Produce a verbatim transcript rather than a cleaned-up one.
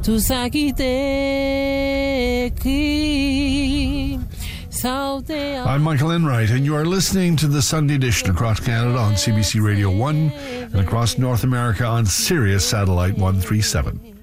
tu sa ki te ki saute. I'm Michael Enright, and you are listening to the Sunday edition across Canada on C B C Radio one and across North America on Sirius Satellite one thirty-seven.